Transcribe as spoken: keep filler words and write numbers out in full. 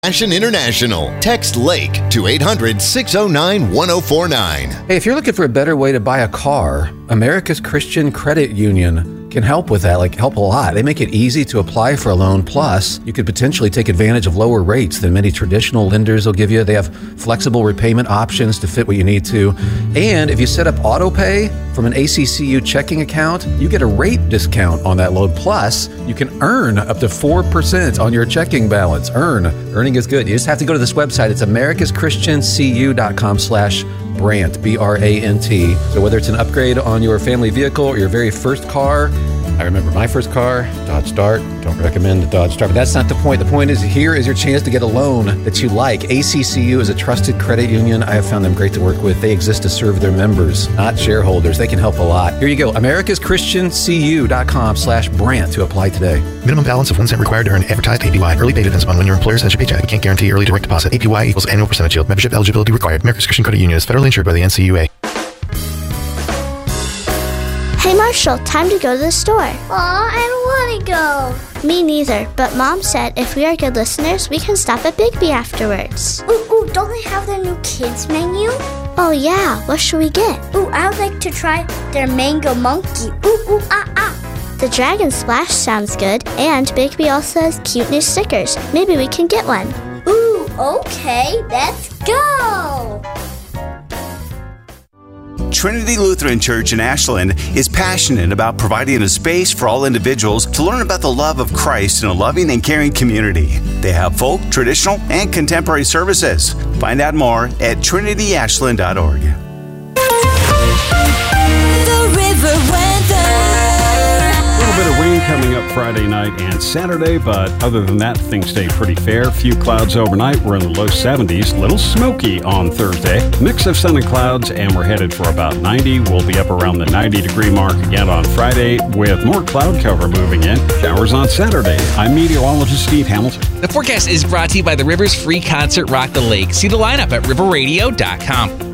Passion International. Text LAKE to eight hundred, six oh nine, one oh four nine. Hey, if you're looking for a better way to buy a car, America's Christian Credit Union can help with that, like help a lot. They make it easy to apply for a loan. Plus, you could potentially take advantage of lower rates than many traditional lenders will give you. They have flexible repayment options to fit what you need to. And if you set up auto pay from an A C C U checking account, you get a rate discount on that loan. Plus, you can earn up to four percent on your checking balance. Earn. Earning is good. You just have to go to this website. It's americaschristiancu.com slash Brant, B R A N T. So whether it's an upgrade on your family vehicle or your very first car, I remember my first car, Dodge Dart. Don't recommend the Dodge Dart, but that's not the point. The point is, here is your chance to get a loan that you like. A C C U is a trusted credit union. I have found them great to work with. They exist to serve their members, not shareholders. They can help a lot. Here you go, americaschristiancu.com slash Brant to apply today. Minimum balance of one cent required to earn advertised A P Y. Early pay depends upon when your employer sends your paycheck. We can't guarantee early direct deposit. A P Y equals annual percentage yield. Membership eligibility required. America's Christian Credit Union is federally insured by the N C U A. Hey Marshall, time to go to the store. Aw, I don't want to go. Me neither, but Mom said if we are good listeners, we can stop at Bigby afterwards. Ooh, ooh, don't they have their new kids menu? Oh yeah, what should we get? Ooh, I would like to try their mango monkey. Ooh, ooh, ah, ah. The Dragon Splash sounds good, and Bigby also has cute new stickers. Maybe we can get one. Ooh, okay, let's go. Trinity Lutheran Church in Ashland is passionate about providing a space for all individuals to learn about the love of Christ in a loving and caring community. They have folk, traditional, and contemporary services. Find out more at trinity ashland dot org. The River Weather. A little bit of rain coming up Friday night and Saturday, but other than that, things stay pretty fair. Few clouds overnight. We're in the low seventies. Little smoky on Thursday. Mix of sun and clouds, and we're headed for about ninety. We'll be up around the ninety degree mark again on Friday with more cloud cover moving in. Showers on Saturday. I'm meteorologist Steve Hamilton. The forecast is brought to you by the Rivers Free Concert Rock the Lake. See the lineup at river radio dot com.